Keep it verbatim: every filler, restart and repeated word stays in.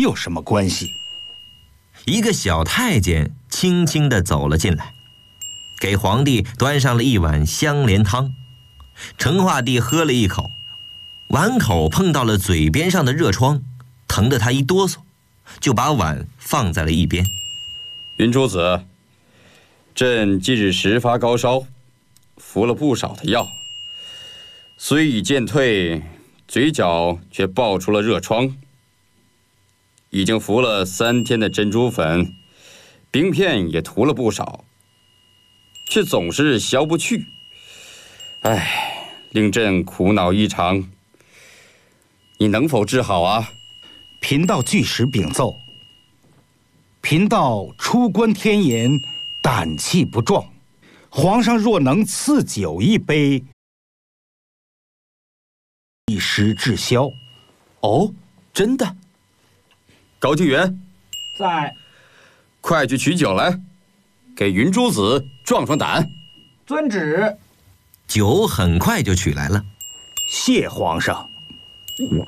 有什么关系？ 一个小太监轻轻地走了进来，给皇帝端上了一碗香莲汤。成化帝喝了一口，碗口碰到了嘴边上的热疮，疼得他一哆嗦，就把碗放在了一边。 云主子，朕近日时发高烧，服了不少的药，虽已渐退，嘴角却爆出了热疮。已经服了三天的珍珠粉，冰片也涂了不少，却总是消不去。唉，令朕苦恼异常。你能否治好啊？ 贫道据实禀奏。贫道出关天严，胆气不壮。皇上若能赐酒一杯，一时治消。 哦，真的？ 高敬元， 在。 快去取酒来，给云珠子壮壮胆。 遵旨。 酒很快就取来了。 谢皇上。